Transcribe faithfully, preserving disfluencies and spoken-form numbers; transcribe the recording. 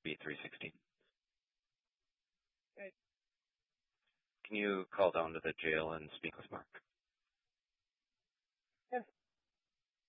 B three sixteen. Okay. Can you call down to the jail and speak with Mark?